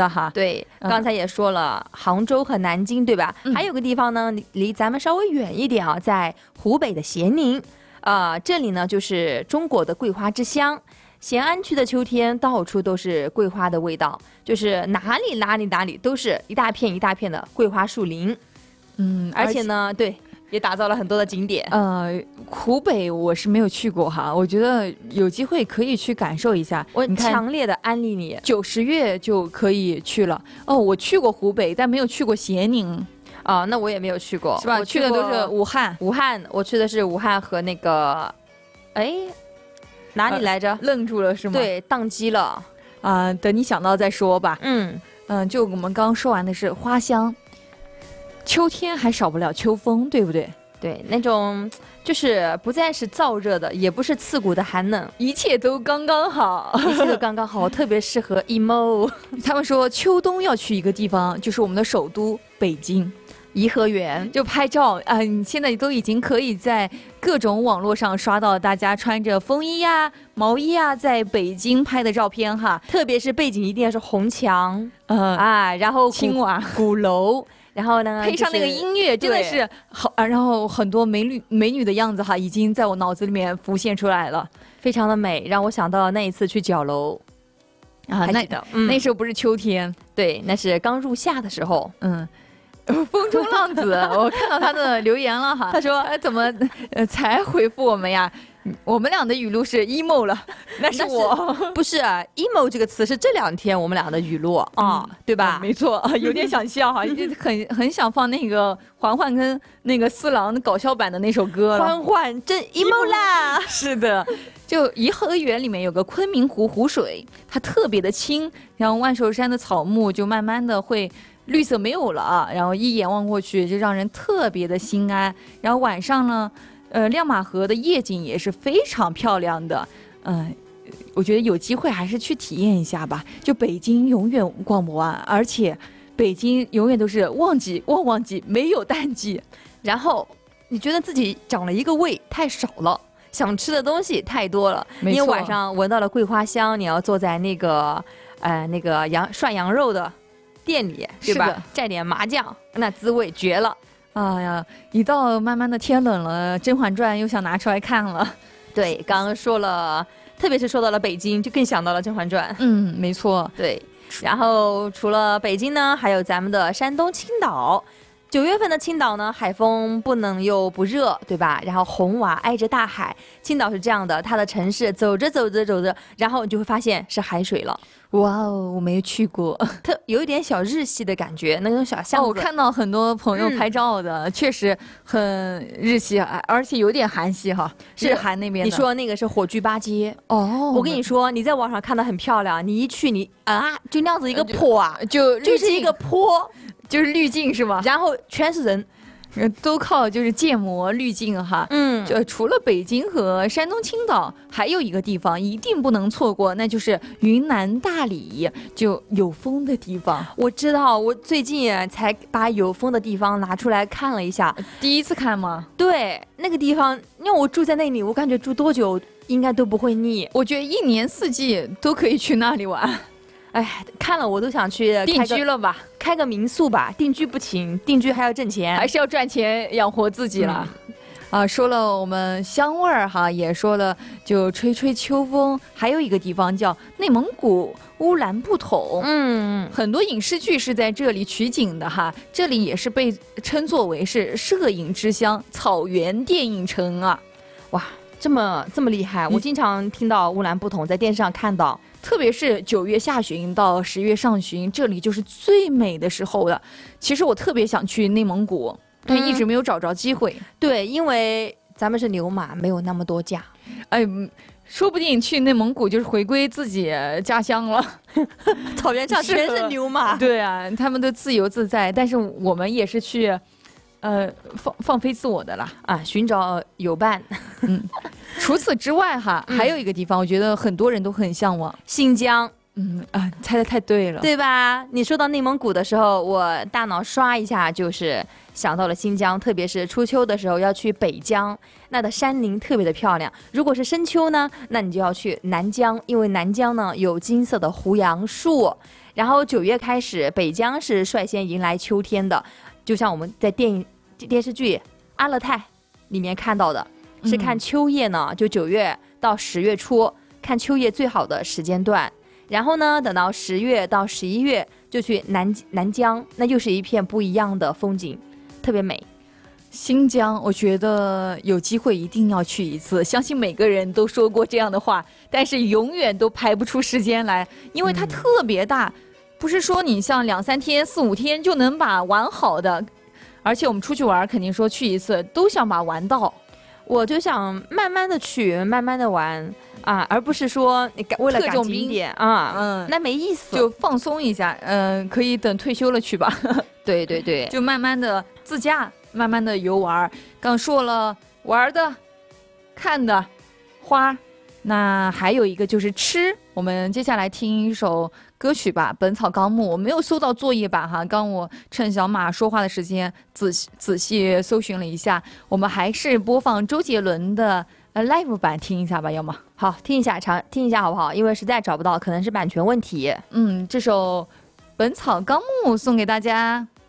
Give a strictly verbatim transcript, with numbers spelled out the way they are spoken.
的哈。 对，刚才也说了、嗯、杭州和南京，对吧、嗯、还有个地方呢离咱们稍微远一点啊，在湖北的咸宁，呃，这里呢就是中国的桂花之乡。咸安区的秋天到处都是桂花的味道，就是哪里哪里哪里都是一大片一大片的桂花树林。嗯，而且呢，对，也打造了很多的景点。 呃，湖北我是没有去过哈，我觉得有机会可以去感受一下。 我强烈的安利你， 九十月就可以去了。哦，我去过湖北，但没有去过咸宁。 哦，那我也没有去过， 是吧？ 我去的都是武汉。 武汉，我去的是武汉和那个，哎，哪里来着？ 呃、愣住了是吗？ 对，宕机了。 啊、呃，等你想到再说吧。 嗯嗯、呃，就我们刚刚说完的是花香。秋天还少不了秋风，对不对？ 对，那种就是不再是燥热的，也不是刺骨的寒冷， 一切都刚刚好， 一切都刚刚好，特别适合 emo。 他们说秋冬要去一个地方，就是我们的首都北京颐和园， 就拍照啊、呃！现在都已经可以在各种网络上刷到大家穿着风衣呀、毛衣啊，在北京拍的照片哈。 特别是背景一定要是红墙， 呃啊，然后青瓦鼓楼。然后呢， 配上那个音乐，真的是好啊！然后很多美女美女的样子哈，已经在我脑子里面浮现出来了， 非常的美，让我想到了那一次去角楼啊，那、嗯、那时候不是秋天， 对，那是刚入夏的时候， 嗯。风中浪子，我看到他的留言了哈，他说、呃、怎么、呃、才回复我们呀？我们俩的语录是 emo 了，那是我是不是、啊、emo 这个词是这两天我们俩的语录啊、嗯，对吧？ 嗯、没错，有点想笑哈，很很想放那个环环跟那个四郎搞笑版的那首歌了。 环环真 emo 啦， 是的。就颐和园里面有个昆明湖湖水，它特别的清，然后万寿山的草木就慢慢的会绿色没有了啊，然后一眼望过去就让人特别的心安。然后晚上呢，呃，亮马河的夜景也是非常漂亮的，嗯、呃，我觉得有机会还是去体验一下吧。就北京永远逛不完，而且北京永远都是旺季旺旺季，没有淡季。 然后你觉得自己长了一个胃太少了，想吃的东西太多了，因为晚上闻到了桂花香，你要坐在那个呃那个羊涮羊肉的店里，对吧？蘸点麻酱，那滋味绝了。 哎呀，一到慢慢的天冷了，《甄嬛传》又想拿出来看了。 对，刚刚说了，特别是说到了北京，就更想到了《甄嬛传》。 嗯，没错。 对，然后除了北京呢，还有咱们的山东青岛。九月份的青岛呢，海风不冷又不热，对吧？然后红瓦挨着大海，青岛是这样的，它的城市走着走着走着，然后你就会发现是海水了。 哇哦，我没有去过， 特有一点小日系的感觉，那种小巷子。 哦，我看到很多朋友拍照的，嗯、确实很日系，而且有点韩系哈，日韩那边的。 你说那个是火炬八街哦， 我跟你说，你在网上看到很漂亮，你一去你啊，就那样子一个坡啊， 就就是一个坡。 就是滤镜是吗？ 然后全是人， 都靠就是建模滤镜哈。 嗯， 就除了北京和山东青岛，还有一个地方一定不能错过，那就是云南大理，就有风的地方。 我知道，我最近才把有风的地方拿出来看了一下。 第一次看吗？ 对，那个地方，因为我住在那里，我感觉住多久应该都不会腻。 我觉得一年四季都可以去那里玩。 哎，看了我都想去定居了吧， 开个民宿吧。定居不行，定居还要挣钱， 还是要赚钱养活自己了。嗯、啊，说了我们香味儿哈，也说了就吹吹秋风，还有一个地方叫内蒙古乌兰布统。 嗯， 很多影视剧是在这里取景的哈，这里也是被称作为是摄影之乡、草原电影城啊。 哇，这么这么厉害！我经常听到乌兰布统，在电视上看到。 特别是九月下旬到十月上旬，这里就是最美的时候了。其实我特别想去内蒙古，但一直没有找着机会。 嗯、对，因为咱们是牛马，没有那么多假。 哎，说不定去内蒙古就是回归自己家乡了。 草原上全是牛马。 对啊，他们都自由自在，但是我们也是去。呃，放放飞自我的啦啊，寻找友伴。 嗯，除此之外哈， 嗯、 还有一个地方，我觉得很多人都很向往， 新疆。 嗯啊，猜的太对了， 对吧？你说到内蒙古的时候，我大脑刷一下就是想到了新疆，特别是初秋的时候要去北疆，那的山林特别的漂亮。如果是深秋呢，那你就要去南疆，因为南疆呢有金色的胡杨树。 然后九月开始，北疆是率先迎来秋天的，就像我们在电影电视剧《阿勒泰》里面看到的，是看秋叶呢，嗯、就九月到十月初看秋叶最好的时间段。然后呢，等到十月到十一月就去南南疆，那又是一片不一样的风景，特别美。 新疆，我觉得有机会一定要去一次。相信每个人都说过这样的话，但是永远都排不出时间来，因为它特别大，嗯、不是说你像两三天、四五天就能把玩好的。而且我们出去玩，肯定说去一次都想把玩到。 我就想慢慢的去，慢慢的玩啊，而不是说你为了赶景点啊，嗯，那没意思。 就放松一下，嗯、呃，可以等退休了去吧。 对对对， 就慢慢的自驾。慢慢的游玩，刚说了玩的、看的、花，那还有一个就是吃。我们接下来听一首歌曲吧，《本草纲目》。我没有搜到作业版哈，刚我趁小马说话的时间仔细仔细搜寻了一下，我们还是播放周杰伦的呃 live 版听一下吧，要吗？ 好，听一下，尝听一下好不好？因为实在找不到，可能是版权问题。 嗯，这首《本草纲目》送给大家。